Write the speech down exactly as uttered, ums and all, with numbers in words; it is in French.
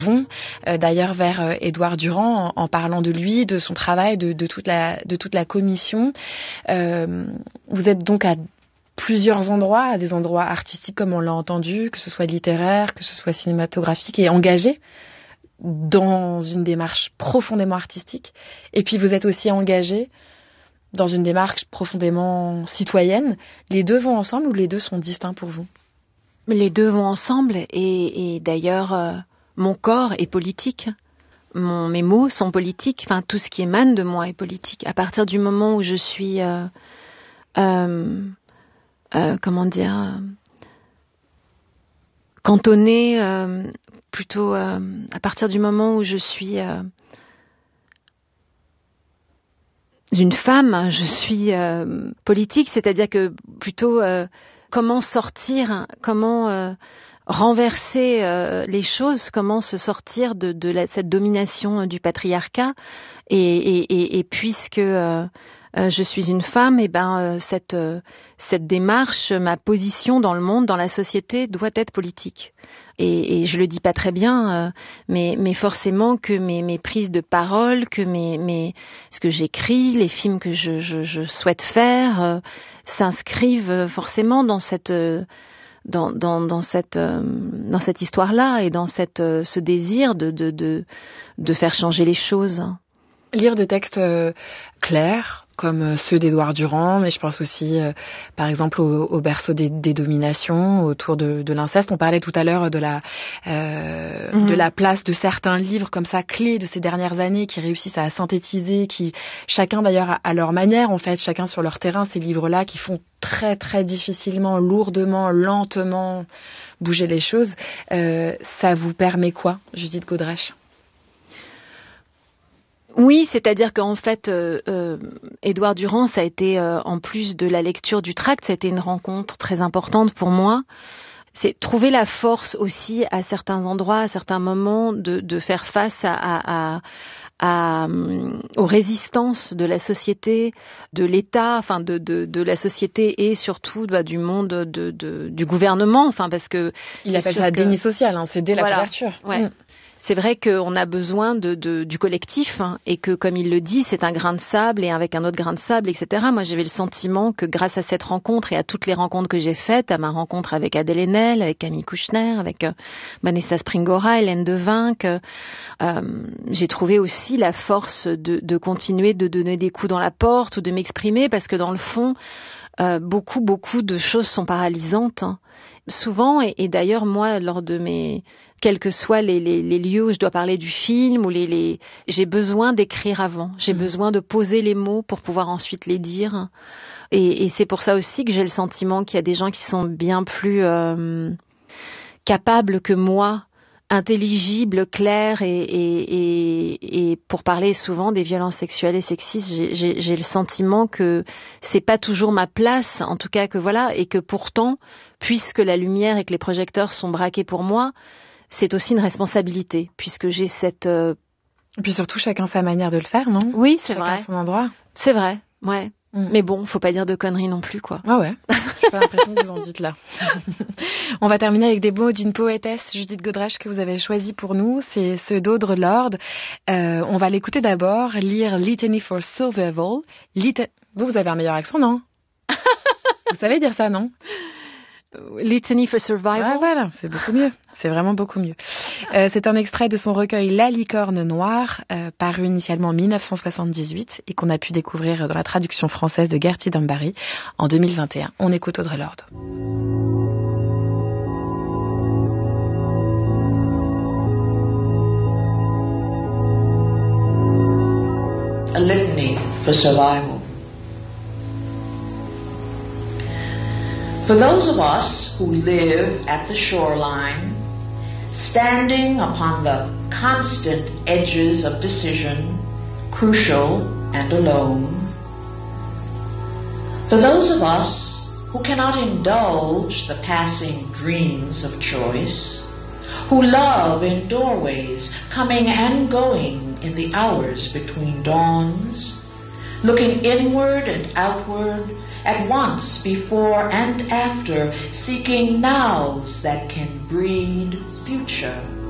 vont euh, d'ailleurs vers euh, Édouard Durand en, en parlant de lui, de son travail, de, de, toute, la, de toute la commission. Euh, vous êtes donc à plusieurs endroits, à des endroits artistiques comme on l'a entendu, que ce soit littéraire, que ce soit cinématographique, et engagé dans une démarche profondément artistique. Et puis vous êtes aussi engagé dans une démarche profondément citoyenne. Les deux vont ensemble ou les deux sont distincts pour vous ? Les deux vont ensemble et, et d'ailleurs... Euh... Mon corps est politique, Mon, mes mots sont politiques, enfin tout ce qui émane de moi est politique. À partir du moment où je suis, euh, euh, euh, comment dire, euh, cantonnée, euh, plutôt euh, à partir du moment où je suis euh, une femme, je suis euh, politique, c'est-à-dire que plutôt euh, comment sortir, comment euh, renverser euh, les choses, comment se sortir de, de la, cette domination du patriarcat et, et, et, et puisque euh, euh, je suis une femme, et ben euh, cette euh, cette démarche, ma position dans le monde, dans la société doit être politique. Et, et je le dis pas très bien, euh, mais mais forcément que mes mes prises de parole, que mes mes ce que j'écris, les films que je je, je souhaite faire euh, s'inscrivent forcément dans cette euh, Dans, dans, dans cette euh, dans cette histoire-là et dans cette euh, ce désir de de de de faire changer les choses. Lire des textes euh, clairs comme ceux d'Édouard Durand, mais je pense aussi, euh, par exemple, au, au berceau des, des dominations, autour de, de l'inceste. On parlait tout à l'heure de la euh, mmh. de la place de certains livres comme ça clés de ces dernières années qui réussissent à synthétiser, qui chacun d'ailleurs à, à leur manière en fait, chacun sur leur terrain, ces livres-là qui font très très difficilement, lourdement, lentement bouger les choses. Euh, ça vous permet quoi, Judith Godrèche ? Oui, c'est-à-dire qu'en fait, euh, euh, Édouard Durand, ça a été, euh, en plus de la lecture du tract, ça a été une rencontre très importante pour moi. C'est trouver la force aussi à certains endroits, à certains moments, de, de faire face à, à, à, à, aux résistances de la société, de l'État, enfin de, de, de la société et surtout bah, du monde de, de, du gouvernement. Enfin parce que il appelle ça que... déni social, hein, c'est dès la voilà, couverture. Ouais. Mmh. C'est vrai qu'on a besoin de, de, du collectif hein, et que, comme il le dit, c'est un grain de sable et avec un autre grain de sable, et cetera. Moi, j'avais le sentiment que grâce à cette rencontre et à toutes les rencontres que j'ai faites, à ma rencontre avec Adèle Haenel, avec Camille Kouchner, avec euh, Vanessa Springora, Hélène Devin, que euh, j'ai trouvé aussi la force de, de continuer de donner des coups dans la porte ou de m'exprimer parce que, dans le fond, euh, beaucoup, beaucoup de choses sont paralysantes. Hein. Souvent, et, et d'ailleurs, moi, lors de mes... quels que soient les, les, les lieux où je dois parler du film, ou les, les... j'ai besoin d'écrire avant. J'ai mmh. besoin de poser les mots pour pouvoir ensuite les dire. Et, et c'est pour ça aussi que j'ai le sentiment qu'il y a des gens qui sont bien plus euh, capables que moi, intelligibles, clairs, et, et, et, et pour parler souvent des violences sexuelles et sexistes, j'ai, j'ai, j'ai le sentiment que c'est pas toujours ma place, en tout cas que voilà, et que pourtant, puisque la lumière et que les projecteurs sont braqués pour moi, c'est aussi une responsabilité, puisque j'ai cette... Euh... Et puis surtout, chacun sa manière de le faire, non ? Oui, c'est chacun vrai. Chacun son endroit. C'est vrai, ouais. Mm. Mais bon, faut pas dire de conneries non plus, quoi. Ah ouais, j'ai pas l'impression que vous en dites là. On va terminer avec des mots d'une poétesse, Judith Godrèche, que vous avez choisi pour nous. C'est ceux d'Audre Lorde. Euh, on va l'écouter d'abord, lire Litany for Survival. Lit- vous, vous avez un meilleur accent, non ? Vous savez dire ça, non ? Litany for Survival. Ah, voilà, c'est beaucoup mieux. C'est vraiment beaucoup mieux. Euh, c'est un extrait de son recueil La licorne noire, euh, paru initialement en dix-neuf cent soixante-dix-huit et qu'on a pu découvrir dans la traduction française de Gertie Dambary en deux mille vingt et un. On écoute Audre Lorde. A litany for survival. For those of us who live at the shoreline, standing upon the constant edges of decision, crucial and alone. For those of us who cannot indulge the passing dreams of choice, who love in doorways, coming and going in the hours between dawns, looking inward and outward, at once, before and after, seeking nows that can breed future.